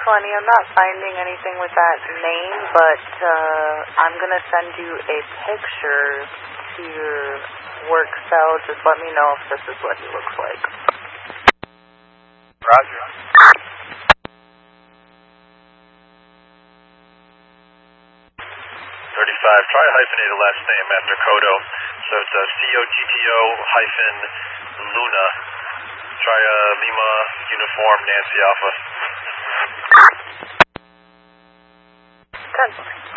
Honey, I'm not finding anything with that name, but I'm going to send you a picture to your work cell. Just let me know if this is what he looks like. Roger. 35, try a hyphenated last name after Kodo. So it's COTTO hyphen Luna. Try Lima Uniform Nancy Alpha. 10.